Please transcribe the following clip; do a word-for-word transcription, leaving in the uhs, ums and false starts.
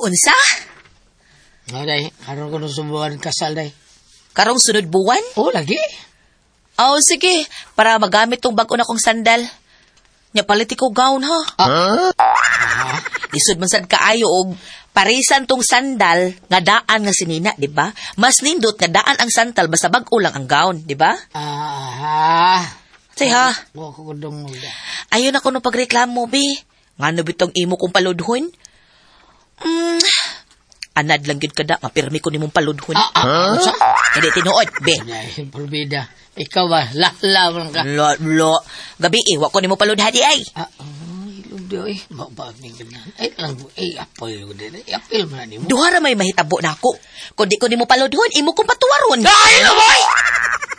Unsa? Nga, day. Karoon ko nung sumuhan kasal, day. Karong sunod buwan? Oh, lagi? Oh, sige. Para magamit tong bago na kong sandal. Nya palit ko gown, ha? Ah. Lisod man sad kaayo og parisan tong sandal nga daan nga sinina, di ba? Mas nindot nga daan ang sandal basta bag-o lang ang gown, di ba? Ah. Say ha. Wa ko kudong mo. Ayun ako no pagreklamo, bi. Ngano bitong imo kong paludhon? Mm, anad lang gid kada, mapirmi ko nimong paludhon. Ah, ah. Unsa? Kadi tinuod, be. Ay, pulbida. Ikaw ba? Lala mo ka. Lo, lo. Gabi eh, wa ko nimo paludhan di ay. Ah, ay, lundo eh. Babag ni ganan. Ay, lang mo. Ay, apoy ko din. Ay, apil mo na ni mo. Duha ra may mahitabo nako. Kun di ko nimo paludhon, imo kong patuwaron. Ay, lumoy!